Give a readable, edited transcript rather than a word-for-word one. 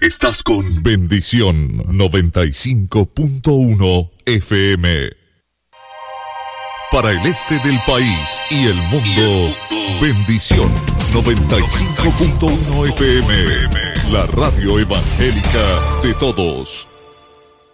Estás con Bendición 95.1 FM. Para el este del país y el mundo, Bendición 95.1 FM. La radio evangélica de todos.